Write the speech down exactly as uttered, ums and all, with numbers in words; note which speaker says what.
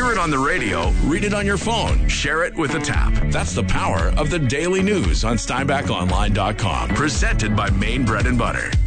Speaker 1: Hear it on the radio, read it on your phone, share it with a tap. That's the power of the daily news on Steinbach Online dot com. Presented by Maine Bread and Butter.